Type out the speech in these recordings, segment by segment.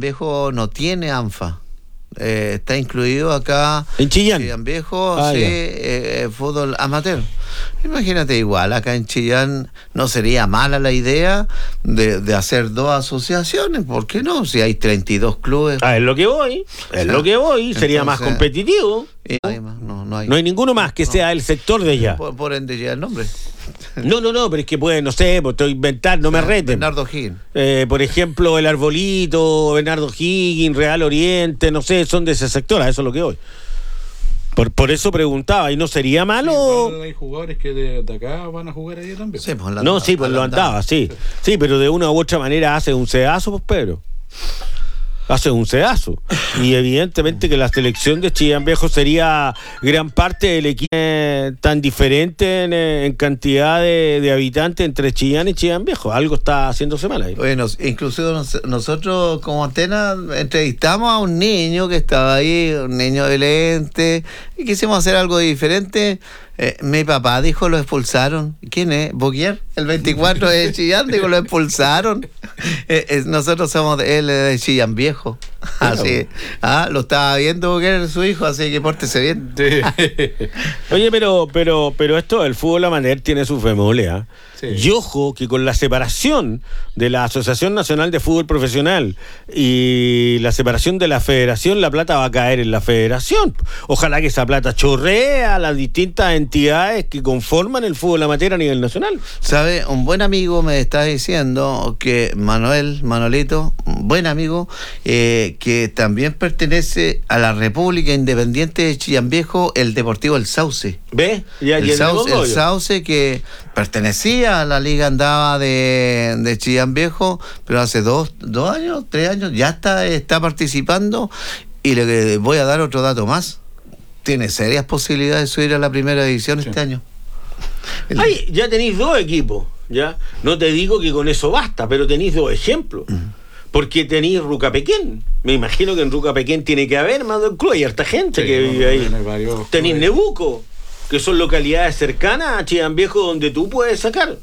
Viejo no tiene ANFA. Está incluido acá en Chillán Viejo, fútbol amateur. Imagínate, igual acá en Chillán no sería mala la idea de hacer 2 asociaciones. ¿Por qué no? Si hay 32 clubes. Es lo que voy. Sería entonces, más competitivo. No hay ninguno más que sea el sector de allá. Por ende ya el nombre. No, pero es que puede, no sé, pues estoy inventando, no me reten. Bernardo Higgins. Por ejemplo, el Arbolito, Bernardo Higgins, Real Oriente, no sé, son de ese sector, a eso es lo que voy. Por eso preguntaba, ¿y no sería malo? Sí, hay jugadores que de acá van a jugar ahí también. Sí, pues lo andaba, sí. Sí, pero de una u otra manera hace un sedazo, pues Pedro. Hace un sedazo. Y evidentemente que la selección de Chillán Viejo sería gran parte del equipo tan diferente en cantidad de habitantes entre Chillán y Chillán Viejo. Algo está haciéndose mal ahí. Bueno, incluso nosotros como Antena entrevistamos a un niño que estaba ahí, un niño de lente, y quisimos hacer algo diferente. Mi papá dijo lo expulsaron. ¿Quién es? ¿Boquier? El 24 de Chillán, dijo lo expulsaron. Nosotros somos él de Chillán Viejo. Así. Lo estaba viendo Boquier, su hijo, así que pórtese bien. Sí. Oye, pero esto del fútbol amateur tiene sus bemoles, ¿eh? Sí. Y ojo que con la separación de la Asociación Nacional de Fútbol Profesional y la separación de la federación, la plata va a caer en la federación. Ojalá que esa plata chorree a las distintas entidades que conforman el fútbol amateur a nivel nacional. ¿Sabe? Un buen amigo me está diciendo que Manolito, un buen amigo, que también pertenece a la República Independiente de Chillán Viejo, el Deportivo El Sauce. ¿Ve? El Sauce que pertenecía a la liga andaba de Chillán Viejo, pero hace 2 años, 3 años ya está participando. Y le voy a dar otro dato más. Tiene serias posibilidades de subir a la primera división este año. Ay, ya tenéis 2 equipos, ¿ya? No te digo que con eso basta, pero tenéis 2 ejemplos. Porque tenéis Rucapequén. Me imagino que en Rucapequén tiene que haber más de un club. Hay harta gente que vive ahí. Tenéis Nebuco, que son localidades cercanas a Chillán Viejo donde tú puedes sacar.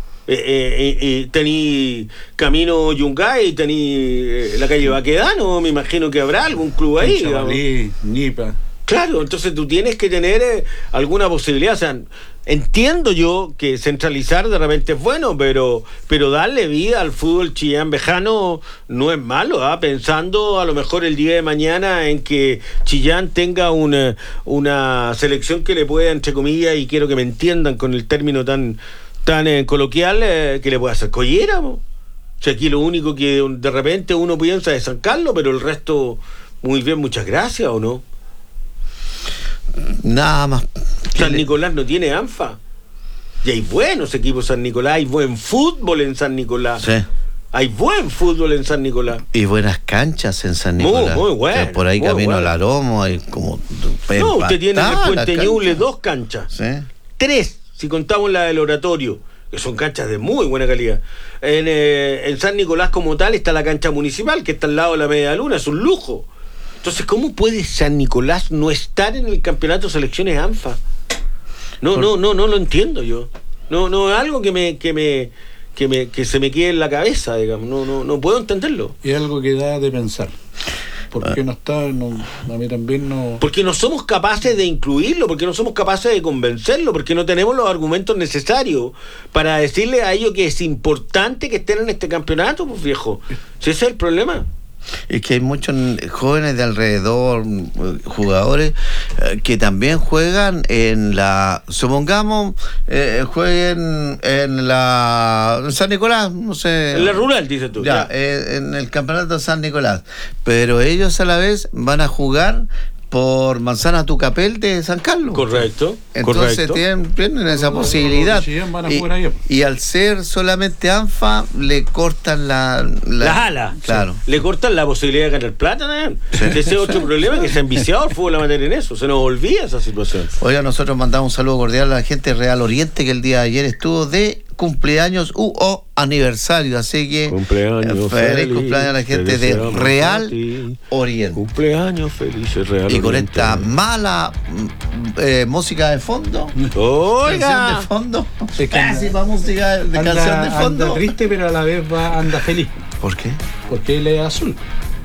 Tení Camino Yungay, tení la calle Baquedano, me imagino que habrá algún club ahí. Chavalí, Nipa. Claro, entonces tú tienes que tener alguna posibilidad. O sea, entiendo yo que centralizar de repente es bueno, pero darle vida al fútbol chillán vejano no es malo, ¿eh? Pensando a lo mejor el día de mañana en que Chillán tenga una selección que le pueda, entre comillas, y quiero que me entiendan con el término tan coloquial, que le pueda hacer collera, ¿no? O sea, aquí lo único que de repente uno piensa es San Carlos, pero el resto, muy bien, muchas gracias, ¿o no? Nada más. San Nicolás no tiene ANFA. Y hay buenos equipos San Nicolás, hay buen fútbol en San Nicolás. Sí. Hay buen fútbol en San Nicolás. Y buenas canchas en San Nicolás. Muy bueno. O sea, por ahí camino al Aromo, hay como... No, usted tiene en el Puente Ñuble 2 canchas. Sí. 3, si contamos la del Oratorio, que son canchas de muy buena calidad. En San Nicolás como tal está la cancha municipal, que está al lado de la Media Luna, es un lujo. Entonces, ¿cómo puede San Nicolás no estar en el campeonato de selecciones ANFA? No lo entiendo yo. No es algo que se me quede en la cabeza, digamos. No puedo entenderlo. Es algo que da de pensar. ¿Por qué no está? A mí también no... Porque no somos capaces de incluirlo, porque no somos capaces de convencerlo, porque no tenemos los argumentos necesarios para decirle a ellos que es importante que estén en este campeonato, pues viejo. Si ese es el problema. Es que hay muchos jóvenes de alrededor, jugadores que también juegan en la, supongamos, jueguen en San Nicolás, no sé. En la rural, dices tú. Ya. En el campeonato de San Nicolás. Pero ellos a la vez van a jugar por Manzana Tucapel de San Carlos. Correcto. Entonces tienen esa posibilidad. Y al ser solamente ANFA, le cortan las alas. Claro. Sí. Le cortan la posibilidad de ganar plata, ¿no? Sí. Ese es otro problema, que se ha enviciado el fútbol amateur en eso. Se nos olvida esa situación. Oiga, nosotros mandamos un saludo cordial a la gente de Real Oriente, que el día de ayer estuvo de cumpleaños o aniversario, así que feliz cumpleaños a la gente de Real Oriente. Cumpleaños felices, Real Oriente. Y con esta mala música de fondo, oiga, canción de fondo, pésima música de canción de fondo. Anda triste, pero a la vez anda feliz. ¿Por qué? Porque él es azul.